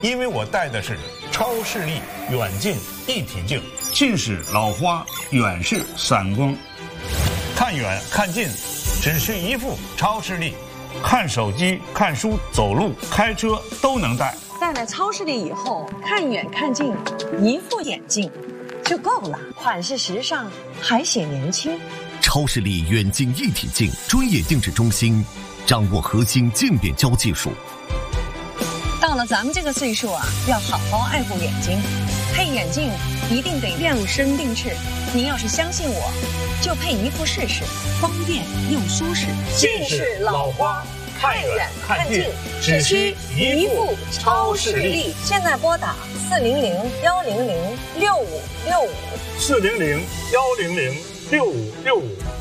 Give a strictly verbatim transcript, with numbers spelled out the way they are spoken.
因为我戴的是超视力远近一体镜，近视老花，远视散光，看远看近，只需一副超视力，看手机、看书、走路、开车都能戴。 戴了超视力以后，看远看近，一副眼镜就够了，款式时尚，还显年轻。 超视力远近一体镜专业定制中心，掌握核心渐变焦技术。 到了咱们这个岁数啊，要好好爱护眼睛，配眼镜一定得量身定制。您要是相信我，就配一副试试，方便又舒适。 近视老花，看远看近，只需一副超视力。 现在拨打四零零幺零零六五六五， 四零零幺零零六五六五。